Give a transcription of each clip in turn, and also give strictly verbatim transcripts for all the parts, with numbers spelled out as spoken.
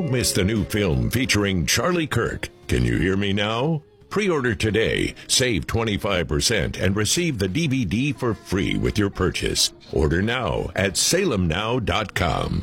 Don't miss the new film featuring Charlie Kirk. Can You Hear Me Now? Pre-order today, save twenty-five percent, and receive the D V D for free with your purchase. Order now at salem now dot com.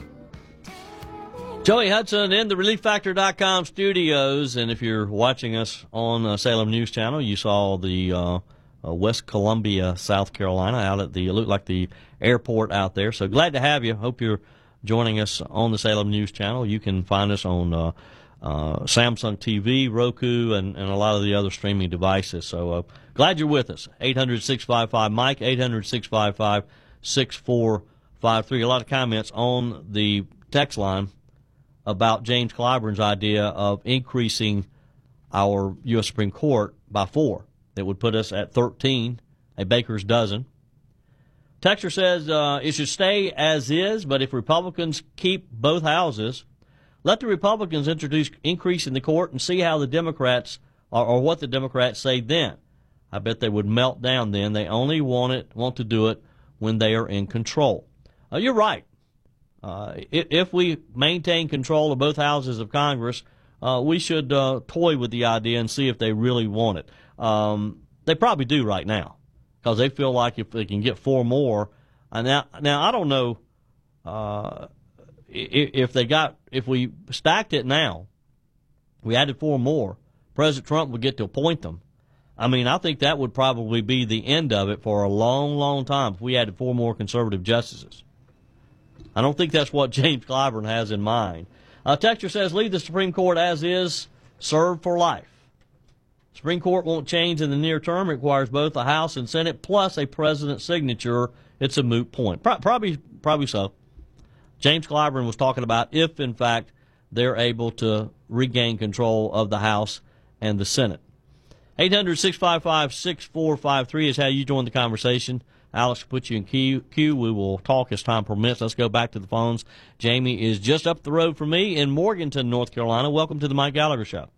Joey Hudson in the relief factor dot com studios, and if you're watching us on uh, Salem News Channel, you saw the uh, uh, West Columbia, South Carolina, out at the, it looked like the airport out there. So glad to have you. Hope you're joining us on the Salem News Channel. You can find us on uh, uh, Samsung T V, Roku, and, and a lot of the other streaming devices. So uh, glad you're with us. eight hundred, six five five, Mike, eight hundred, six five five, six four five three. A lot of comments on the text line about James Clyburn's idea of increasing our U S Supreme Court by four. That would put us at thirteen, a baker's dozen. Texter says uh, it should stay as is, but if Republicans keep both houses, let the Republicans introduce increase in the court and see how the Democrats, or, or what the Democrats say then. I bet they would melt down then. They only want it, want to do it when they are in control. Uh, you're right. Uh, if, if we maintain control of both houses of Congress, uh, we should uh, toy with the idea and see if they really want it. Um, they probably do right now, because they feel like if they can get four more. Uh, now, now I don't know uh, if, if they got if we stacked it now, we added four more, President Trump would get to appoint them. I mean, I think that would probably be the end of it for a long, long time if we added four more conservative justices. I don't think that's what James Clyburn has in mind. Uh, Texture says, leave the Supreme Court as is, serve for life. Supreme Court won't change in the near term. It requires both the House and Senate plus a president's signature. It's a moot point. Pro- probably, probably so. James Clyburn was talking about if, in fact, they're able to regain control of the House and the Senate. eight hundred, six five five, six four five three is how you join the conversation. Alex will put you in queue. queue. We will talk as time permits. Let's go back to the phones. Jamie is just up the road from me in Morganton, North Carolina. Welcome to the Mike Gallagher Show.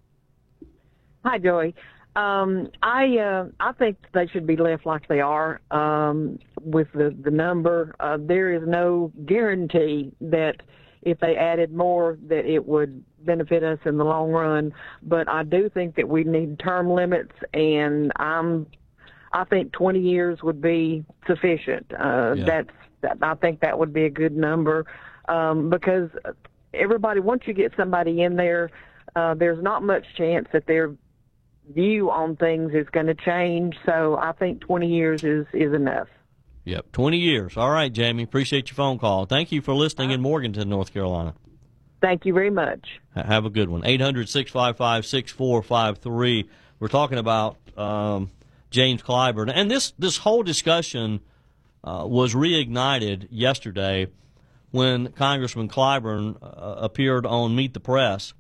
Hi, Joey. Um, I uh, I think they should be left like they are um, with the, the number. Uh, there is no guarantee that if they added more that it would benefit us in the long run. But I do think that we need term limits, and I'm I think twenty years would be sufficient. Uh, yeah. That's that, I think that would be a good number um, because everybody, once you get somebody in there, uh, there's not much chance that their view on things is going to change. So I think twenty years is, is enough. Yep, twenty years. All right, Jamie. Appreciate your phone call. Thank you for listening in Morganton, North Carolina. Thank you very much. Have a good one. eight hundred, six five five, six four five three. We're talking about um, James Clyburn. And this, this whole discussion uh, was reignited yesterday when Congressman Clyburn uh, appeared on Meet the Press,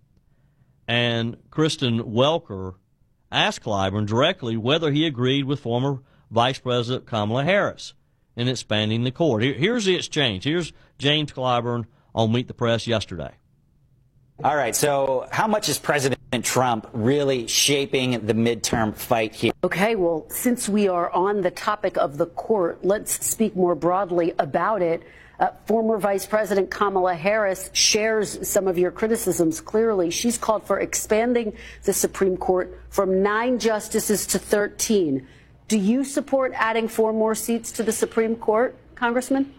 and Kristen Welker asked Clyburn directly whether he agreed with former Vice President Kamala Harris in expanding the court. Here, here's the exchange. Here's James Clyburn on Meet the Press yesterday. All right, so how much is President Trump really shaping the midterm fight here? Okay, well, since we are on the topic of the court, let's speak more broadly about it. Uh, former Vice President Kamala Harris shares some of your criticisms clearly. She's called for expanding the Supreme Court from nine justices to thirteen. Do you support adding four more seats to the Supreme Court, Congressman?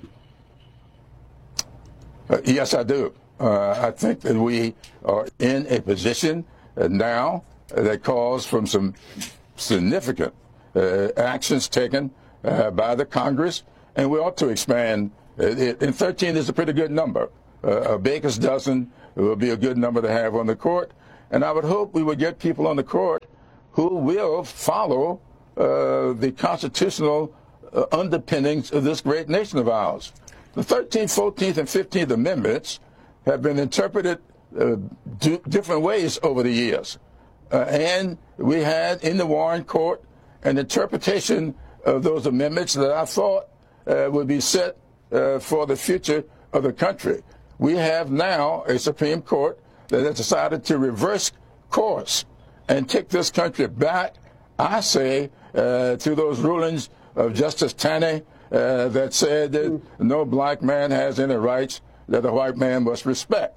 Uh, yes, I do. Uh, I think that we are in a position uh, now uh, that calls from some significant uh, actions taken uh, by the Congress, and we ought to expand. It, and thirteen is a pretty good number. Uh, a baker's dozen will be a good number to have on the court, and I would hope we would get people on the court who will follow uh, the constitutional uh, underpinnings of this great nation of ours. The thirteenth, fourteenth, and fifteenth Amendments have been interpreted uh, d- different ways over the years. Uh, and we had in the Warren Court an interpretation of those amendments that I thought uh, would be set uh, for the future of the country. We have now a Supreme Court that has decided to reverse course and take this country back, I say, uh, to those rulings of Justice Taney uh, that said that no black man has any rights that a white man must respect.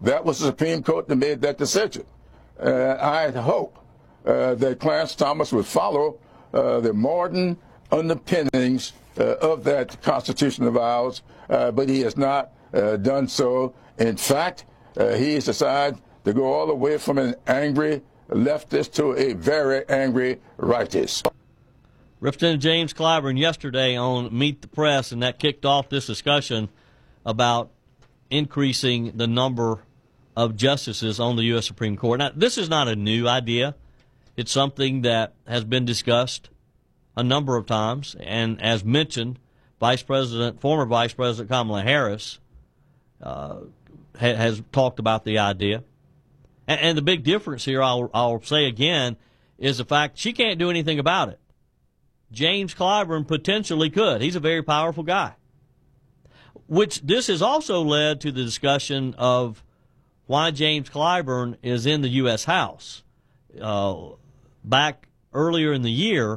That was the Supreme Court that made that decision. Uh, I hope uh, that Clarence Thomas would follow uh, the modern underpinnings uh, of that Constitution of ours, uh, but he has not uh, done so. In fact, uh, he has decided to go all the way from an angry leftist to a very angry rightist. Representative James Clyburn yesterday on Meet the Press, and that kicked off this discussion about increasing the number of justices on the U S Supreme Court. Now, this is not a new idea. It's something that has been discussed a number of times, and as mentioned, Vice President, former Vice President Kamala Harris uh, ha- has talked about the idea. And, and the big difference here, I'll, I'll say again, is the fact she can't do anything about it. James Clyburn potentially could. He's a very powerful guy. Which this has also led to the discussion of why James Clyburn is in the U S House. Uh, back earlier in the year,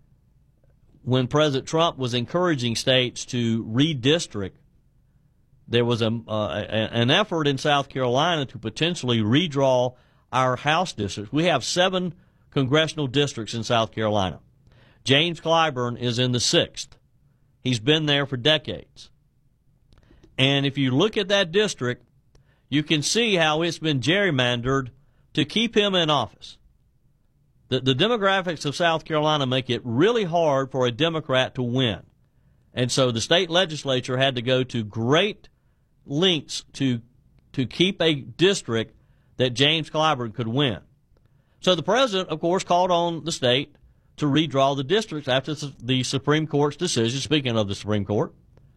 when President Trump was encouraging states to redistrict, there was a, uh, an effort in South Carolina to potentially redraw our House districts. We have seven congressional districts in South Carolina. James Clyburn is in the sixth. He's been there for decades. And if you look at that district, you can see how it's been gerrymandered to keep him in office. The, the demographics of South Carolina make it really hard for a Democrat to win. And so the state legislature had to go to great lengths to to keep a district that James Clyburn could win. So the president, of course, called on the state to redraw the districts after the Supreme Court's decision, speaking of the Supreme Court.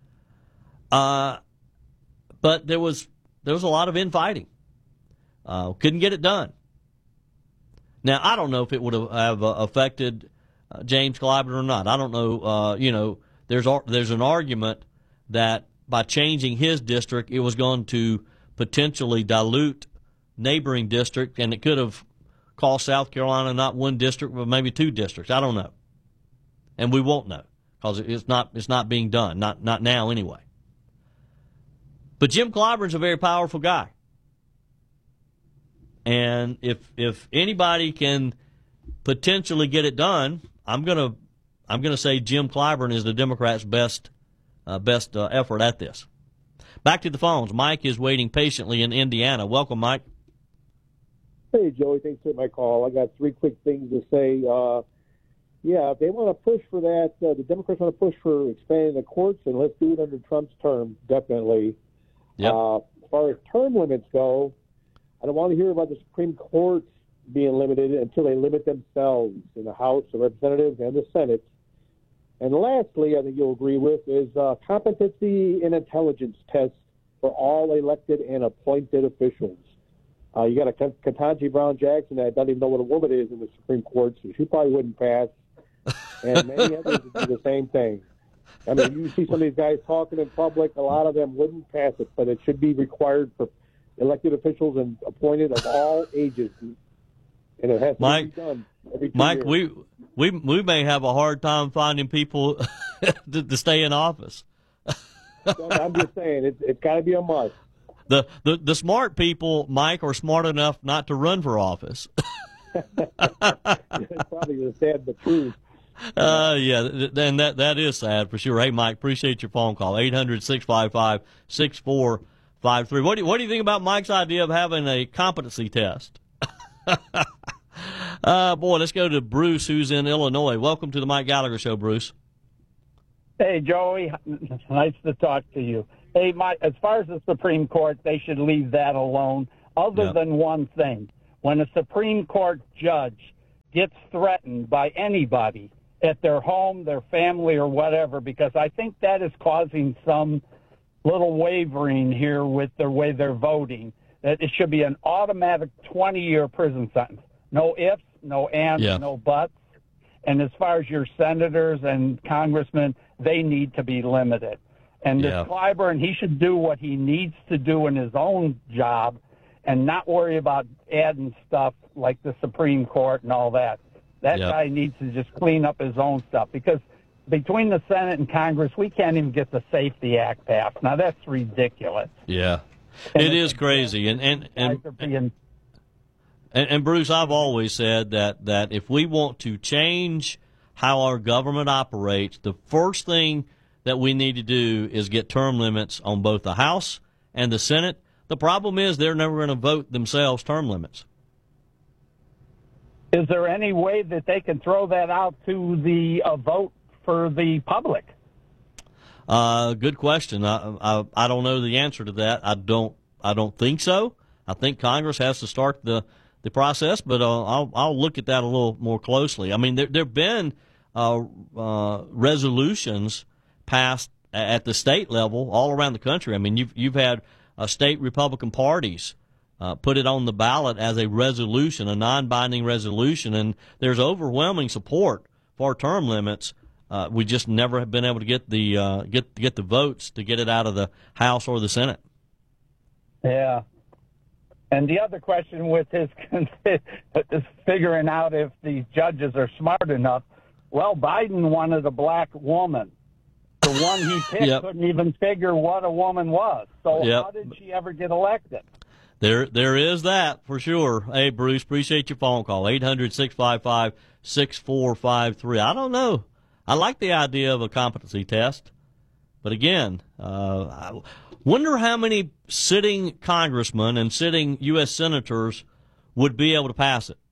Uh, but there was there was a lot of infighting. Uh, couldn't get it done. Now, I don't know if it would have, have uh, affected uh, James Clyburn or not. I don't know. Uh, you know, there's there's an argument that by changing his district, it was going to potentially dilute neighboring districts, and it could have cost South Carolina not one district, but maybe two districts. I don't know, and we won't know because it's not it's not being done, not not now anyway. But Jim Clyburn's a very powerful guy. And if if anybody can potentially get it done, I'm gonna I'm gonna say Jim Clyburn is the Democrats' best uh, best uh, effort at this. Back to the phones. Mike is waiting patiently in Indiana. Welcome, Mike. Hey, Joey. Thanks for my call. I got three quick things to say. Uh, yeah, if they want to push for that, uh, the Democrats want to push for expanding the courts, and let's do it under Trump's term, definitely. Yep. Uh, as far as term limits go, I don't want to hear about the Supreme Court being limited until they limit themselves in the House of Representatives and the Senate. And lastly, I think you'll agree with, is uh, competency and intelligence tests for all elected and appointed officials. Uh, you got a Ketanji Brown Jackson that doesn't even know what a woman is in the Supreme Court, so she probably wouldn't pass. And many others would do the same thing. I mean, you see some of these guys talking in public, a lot of them wouldn't pass it, but it should be required for elected officials and appointed of all ages, and it has to Mike, be done every two Mike, years. we we we may have a hard time finding people to, to stay in office. So I'm just saying, it's, it's got to be a must. The, the the smart people, Mike, are smart enough not to run for office. It's probably the sad but truth. Uh, yeah, and that that is sad for sure. Hey, Mike, appreciate your phone call. eight hundred, six five five, six four five three. What do you, what do you think about Mike's idea of having a competency test? uh, boy, let's go to Bruce, who's in Illinois. Welcome to the Mike Gallagher Show, Bruce. Hey, Joey. Nice to talk to you. Hey, Mike, as far as the Supreme Court, they should leave that alone, other Yep. than one thing. When a Supreme Court judge gets threatened by anybody at their home, their family, or whatever, because I think that is causing some little wavering here with the way they're voting, that it should be an automatic twenty-year prison sentence. No ifs, no ands, Yeah. no buts. And as far as your senators and congressmen, they need to be limited. And Yeah. this Clyburn, he should do what he needs to do in his own job and not worry about adding stuff like the Supreme Court and all that. That Yep. guy needs to just clean up his own stuff, because between the Senate and Congress, we can't even get the Safety Act passed. Now, that's ridiculous. Yeah. It is crazy, and and and, and and and Bruce, I've always said that that if we want to change how our government operates, the first thing that we need to do is get term limits on both the House and the Senate. The problem is they're never going to vote themselves term limits. Is there any way that they can throw that out to the uh, vote for the public? Uh, good question. I, I I don't know the answer to that. I don't I don't think so. I think Congress has to start the, the process, but uh, I'll I'll look at that a little more closely. I mean, there there've been uh, uh, resolutions passed at the state level all around the country. I mean, you've you've had uh, state Republican parties uh, put it on the ballot as a resolution, a non-binding resolution, and there's overwhelming support for term limits. Uh, we just never have been able to get the uh, get get the votes to get it out of the House or the Senate. Yeah. And the other question with his is figuring out if these judges are smart enough. Well, Biden wanted a black woman. The one he picked yep. couldn't even figure what a woman was. So yep. how did she ever get elected? There, there is that for sure. Hey, Bruce, appreciate your phone call. eight hundred, six five five, six four five three. I don't know. I like the idea of a competency test. But again, uh, I wonder how many sitting congressmen and sitting U S senators would be able to pass it.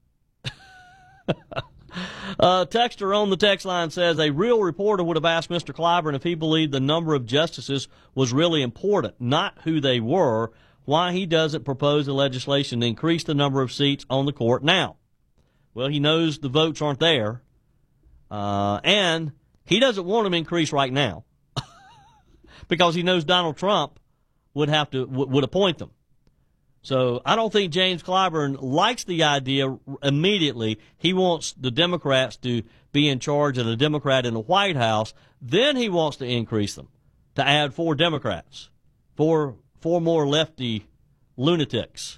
Uh, texter on the text line says, a real reporter would have asked Mister Clyburn if he believed the number of justices was really important, not who they were, why he doesn't propose a legislation to increase the number of seats on the court now. Well, he knows the votes aren't there, uh, and he doesn't want them increased right now because he knows Donald Trump would have to w- would appoint them. So I don't think James Clyburn likes the idea immediately. He wants the Democrats to be in charge and a Democrat in the White House. Then he wants to increase them, to add four Democrats, four, four more lefty lunatics.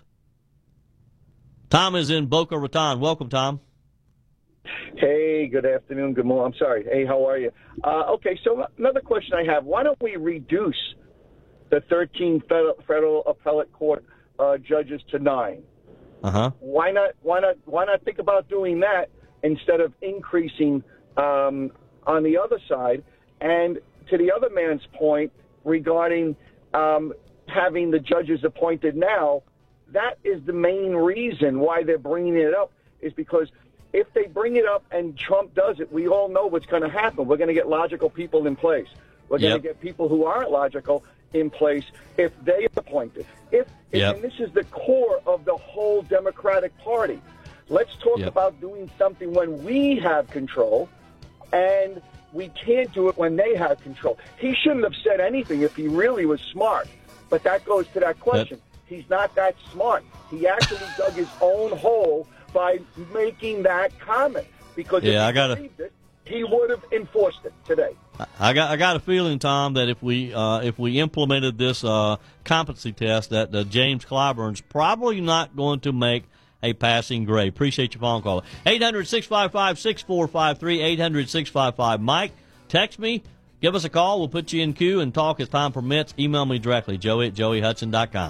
Tom is in Boca Raton. Welcome, Tom. Hey, good afternoon, good morning. I'm sorry. Hey, how are you? Uh, okay, so another question I have. Why don't we reduce the thirteen federal, federal appellate court Uh, judges to nine? Uh-huh. Why not? Why not? Why not think about doing that instead of increasing um, on the other side? And to the other man's point regarding um, having the judges appointed now, that is the main reason why they're bringing it up. Is because if they bring it up and Trump does it, we all know what's going to happen. We're going to get logical people in place. We're going yep. to get people who aren't logical in place if they appoint it. If, yep. And this is the core of the whole Democratic Party. Let's talk yep. about doing something when we have control, and we can't do it when they have control. He shouldn't have said anything if he really was smart, but that goes to that question. Yep. He's not that smart. He actually dug his own hole by making that comment, because yeah, if he I gotta... believed it, he would have enforced it today. I got I got a feeling, Tom, that if we uh, if we implemented this uh, competency test, that uh, James Clyburn's probably not going to make a passing grade. Appreciate your phone call. eight hundred, six five five, six four five three, eight hundred, six five five, Mike. Text me. Give us a call. We'll put you in queue and talk as time permits. Email me directly, joey at joey hudson dot com.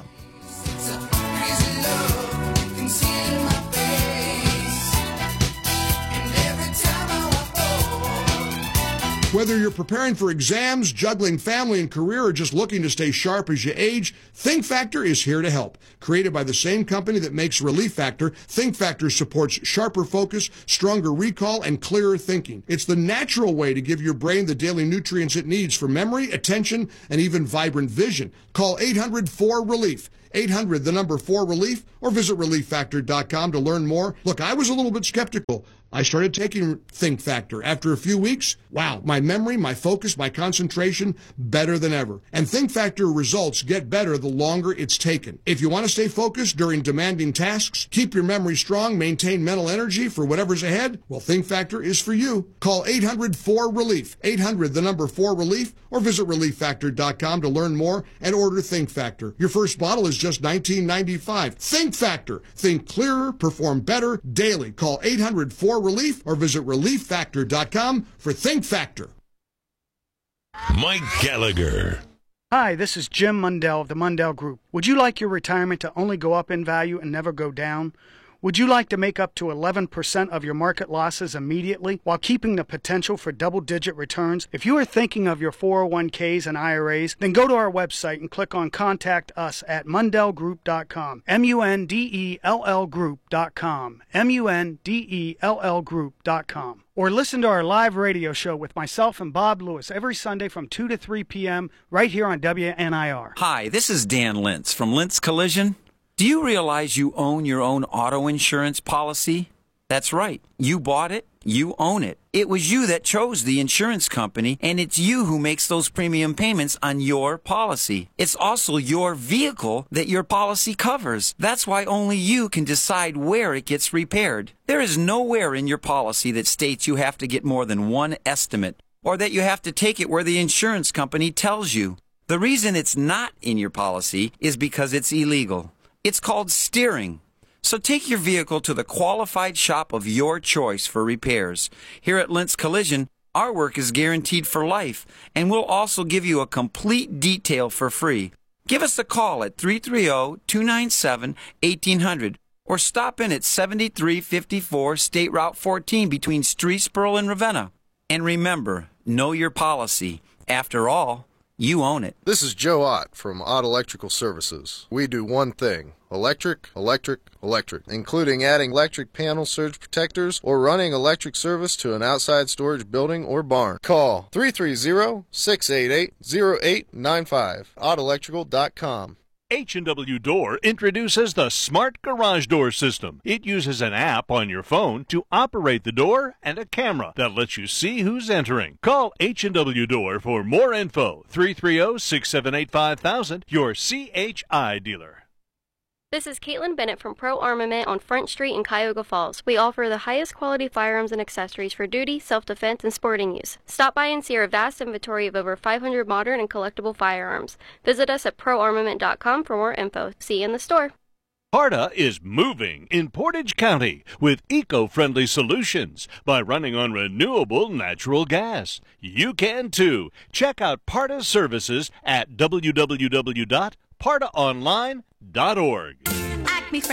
Whether you're preparing for exams, juggling family and career, or just looking to stay sharp as you age, Think Factor is here to help. Created by the same company that makes Relief Factor, Think Factor supports sharper focus, stronger recall, and clearer thinking. It's the natural way to give your brain the daily nutrients it needs for memory, attention, and even vibrant vision. Call eight hundred, four, relief. eight hundred, the number four, relief, or visit relief factor dot com to learn more. Look, I was a little bit skeptical. I started taking Think Factor. After a few weeks, wow, my memory, my focus, my concentration, better than ever. And Think Factor results get better the longer it's taken. If you want to stay focused during demanding tasks, keep your memory strong, maintain mental energy for whatever's ahead, well, Think Factor is for you. Call eight hundred, four, relief. eight hundred, the number four, relief, or visit relief factor dot com to learn more and order Think Factor. Your first bottle is just nineteen ninety-five. Think Factor. Think clearer, perform better daily. Call eight hundred, four, relief or visit relief factor dot com for Think Factor. Mike Gallagher. Hi, this is Jim Mundell of the Mundell Group. Would you like your retirement to only go up in value and never go down? Would you like to make up to eleven percent of your market losses immediately while keeping the potential for double-digit returns? If you are thinking of your four oh one k's and I R As, then go to our website and click on Contact Us at mundell group dot com. M U N D E L L group dot com. M U N D E L L group dot com. Or listen to our live radio show with myself and Bob Lewis every Sunday from two to three p.m. right here on W N I R. Hi, this is Dan Lintz from Lintz Collision. Do you realize you own your own auto insurance policy? That's right. You bought it. You own it. It was you that chose the insurance company, and it's you who makes those premium payments on your policy. It's also your vehicle that your policy covers. That's why only you can decide where it gets repaired. There is nowhere in your policy that states you have to get more than one estimate, or that you have to take it where the insurance company tells you. The reason it's not in your policy is because it's illegal. It's called steering. So take your vehicle to the qualified shop of your choice for repairs. Here at Lintz Collision, our work is guaranteed for life, and we'll also give you a complete detail for free. Give us a call at three three zero, two nine seven, one eight zero zero or stop in at seventy-three fifty-four State Route fourteen between Streetsboro and Ravenna. And remember, know your policy. After all, you own it. This is Joe Ott from Ott Electrical Services. We do one thing: electric, electric, electric, including adding electric panel surge protectors or running electric service to an outside storage building or barn. Call three three zero, six eight eight, zero eight nine five, ott electrical dot com. H and W Door introduces the Smart Garage Door System. It uses an app on your phone to operate the door and a camera that lets you see who's entering. Call H and W Door for more info. three three zero, six seven eight, five thousand, your C H I dealer. This is Caitlin Bennett from Pro Armament on Front Street in Cuyahoga Falls. We offer the highest quality firearms and accessories for duty, self-defense, and sporting use. Stop by and see our vast inventory of over five hundred modern and collectible firearms. Visit us at pro armament dot com for more info. See you in the store. PARTA is moving in Portage County with eco-friendly solutions by running on renewable natural gas. You can too. Check out PARTA services at w w w dot parta online dot org.